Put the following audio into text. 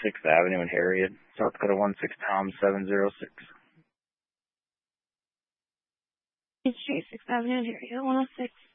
6th Avenue in Harriet, South Dakota 16706. Street, 6th Avenue in Harriet, 106.